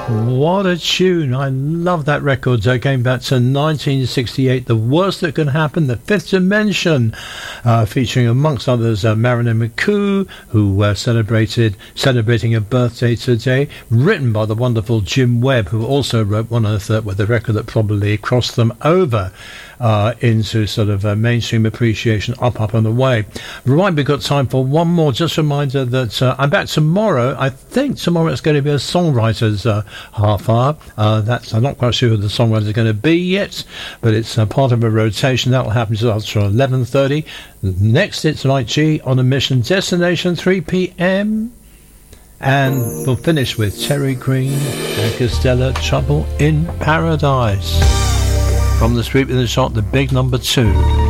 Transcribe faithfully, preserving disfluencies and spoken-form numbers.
What a tune. I love that record. Uh, going back to nineteen sixty-eight, The Worst That Can Happen, The Fifth Dimension, uh, featuring amongst others uh, Marilyn McCoo, who uh, celebrated celebrating a birthday today, written by the wonderful Jim Webb, who also wrote One Earth That, with a record that probably crossed them over uh, into sort of uh, mainstream appreciation, Up, Up and Away. Right, we've got time for one more. Just a reminder that uh, I'm back tomorrow. I think tomorrow it's going to be a songwriter's uh, half hour. Uh, that's I'm not quite sure who the songwriter is going to be yet, but it's uh, part of a rotation that will happen to us from eleven thirty. Next, it's Mike G on a mission, destination three p.m. and we'll finish with Terry Green and Costello, Trouble in Paradise. From the Street with the Shot, the big number two.